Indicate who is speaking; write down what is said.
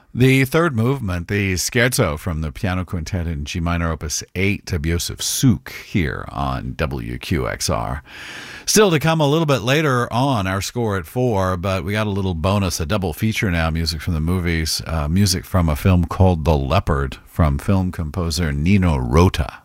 Speaker 1: The third movement, the scherzo from the piano quintet in G minor, opus 8 of Josef Suk, here on WQXR. Still to come a little bit later on, our score at 4, but we got a little bonus, a double feature now, music from the movies, music from a film called The Leopard from film composer Nino Rota.